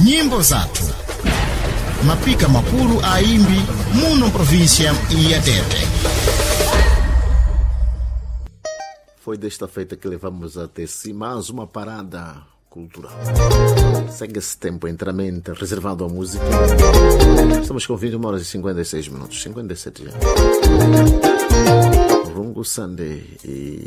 nyimbo zathu mapika makulu a imbi muno província ya Tete. Foi desta feita que levamos até si mais uma parada cultural. Segue esse tempo inteiramente reservado à música. Estamos com 21 horas e 56 minutos, 57 já. Rungu Sunday e